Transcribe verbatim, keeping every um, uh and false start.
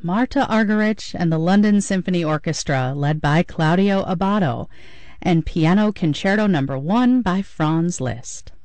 Marta Argerich and the London Symphony Orchestra, led by Claudio Abbado, and Piano Concerto Number one by Franz Liszt.